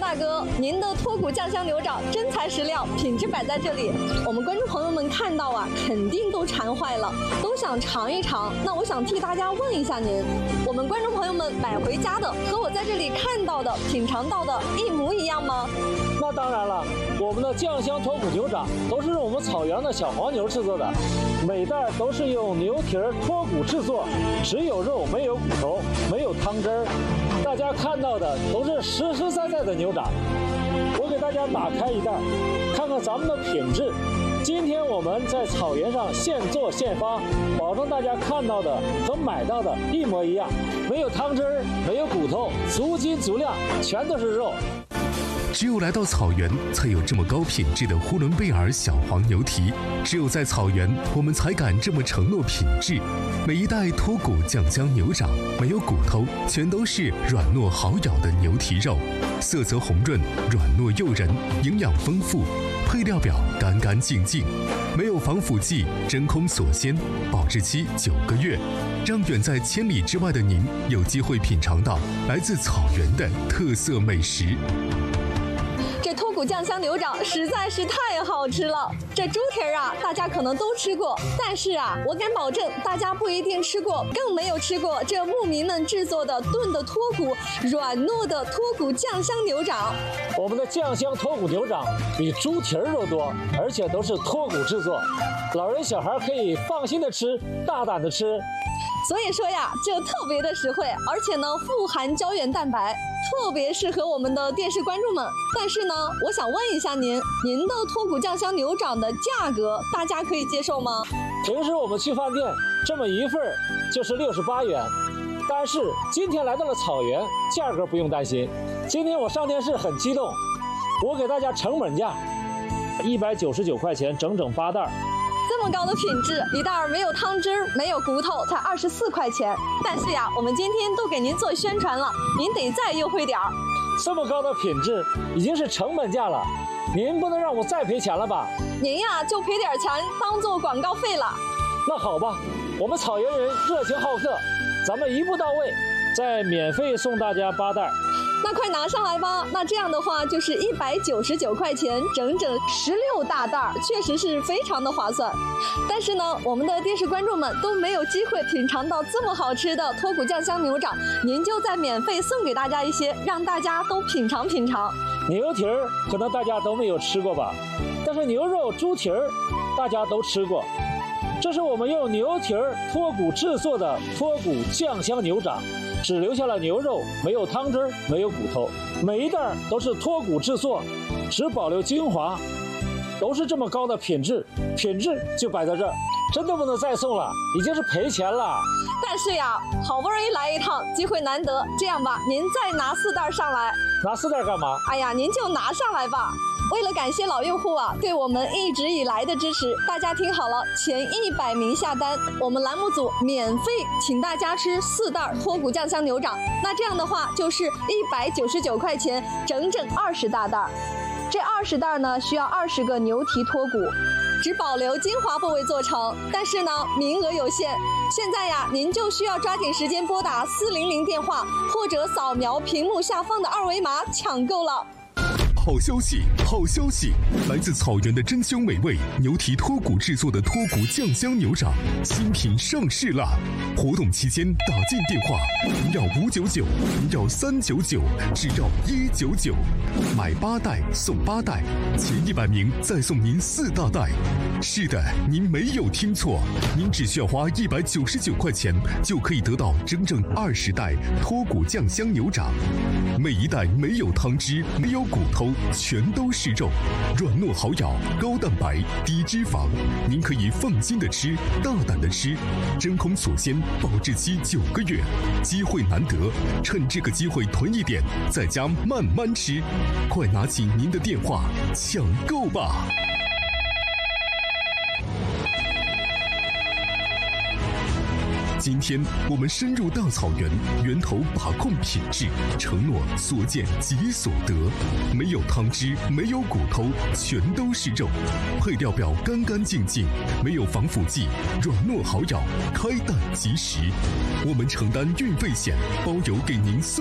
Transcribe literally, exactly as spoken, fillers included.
大哥，您的脱骨酱香牛掌真材实料，品质摆在这里，我们观众朋友们看到啊，肯定都馋坏了，都想尝一尝。那我想替大家问一下您，我们观众朋友们买回家的和我在这里看到的、品尝到的一模一样吗？ 那当然了，我们的酱香脱骨牛掌都是用我们草原的小黄牛制作的，每袋都是用牛蹄儿脱骨制作，只有肉没有骨头，没有汤汁儿。大家看到的都是实实在在的牛掌。我给大家打开一袋，看看咱们的品质。今天我们在草原上现做现发，保证大家看到的和买到的一模一样，没有汤汁儿，没有骨头，足斤足量，全都是肉。 只有来到草原，才有这么高品质的呼伦贝尔小黄牛蹄。只有在草原，我们才敢这么承诺品质。每一袋脱骨酱香牛掌，没有骨头，全都是软糯好咬的牛蹄肉，色泽红润，软糯诱人，营养丰富。配料表干干净净，没有防腐剂，真空锁鲜，保质期九个月，让远在千里之外的您有机会品尝到来自草原的特色美食。 这脱骨酱香牛掌实在是太好吃了。这猪蹄儿啊，大家可能都吃过，但是啊，我敢保证大家不一定吃过，更没有吃过这牧民们制作的炖的脱骨、软糯的脱骨酱香牛掌。 我们的酱香脱骨牛掌比猪蹄儿肉多，而且都是脱骨制作，老人小孩可以放心的吃，大胆的吃。 所以说呀，这特别的实惠，而且呢富含胶原蛋白，特别适合我们的电视观众们。但是呢，我想问一下您，您的脱骨酱香牛掌的价格，大家可以接受吗？ 平时我们去饭店这么一份就是六十八元，但是今天来到了草原，价格不用担心。今天我上电视很激动，我给大家成本价，一百九十九块钱，整整八袋。 这么高的品质，一袋没有汤汁，没有骨头，才二十四块钱。但是呀，我们今天都给您做宣传了，您得再优惠点儿。 这么高的品质已经是成本价了，您不能让我再赔钱了吧？ 您呀就赔点钱当做广告费了。 那好吧，我们草原人热情好客，咱们一步到位，再免费送大家八袋。 那快拿上来吧！那这样的话就是一百九十九块钱，整整十六大袋，确实是非常的划算。但是呢，我们的电视观众们都没有机会品尝到这么好吃的脱骨酱香牛掌，您就再免费送给大家一些，让大家都品尝品尝。 牛蹄儿可能大家都没有吃过吧，但是牛肉、猪蹄儿大家都吃过。这是我们用牛蹄儿脱骨制作的脱骨酱香牛掌，只留下了牛肉，没有汤汁，没有骨头，每一袋都是脱骨制作，只保留精华，都是这么高的品质，品质就摆在这儿，真的不能再送了，已经是赔钱了。 但是呀，好不容易来一趟，机会难得，这样吧，您再拿四袋上来。 拿四袋干嘛？ 哎呀，您就拿上来吧。为了感谢老用户啊对我们一直以来的支持，大家听好了，前一百名下单，我们栏目组免费请大家吃四袋脱骨酱香牛掌。那这样的话就是一百九十九块钱，整整二十大袋。这二十袋呢需要二十个牛蹄脱骨，只保留精华部位做成，但是呢名额有限。现在呀，您就需要抓紧时间拨打四零零电话，或者扫描屏幕下方的二维码抢购了。 好消息，好消息！来自草原的珍馐美味牛蹄脱骨制作的脱骨酱香牛掌新品上市啦！活动期间打进电话，不要五九九，不要三九九，只要一九九，买八袋送八袋，前一百名再送您四大袋。是的，您没有听错，您只需要花一百九十九块钱，就可以得到整整二十袋脱骨酱香牛掌，每一袋没有汤汁，没有骨头，全都是肉，软糯好咬，高蛋白，低脂肪，您可以放心的吃，大胆的吃，真空锁鲜，保质期九个月，机会难得，趁这个机会囤一点，在家慢慢吃，快拿起您的电话抢购吧！今天我们深入大草原，源头把控品质，承诺所见即所得。没有汤汁，没有骨头，全都是肉。配料表干干净净，没有防腐剂，软糯好咬，开袋即食。我们承担运费险，包邮给您送。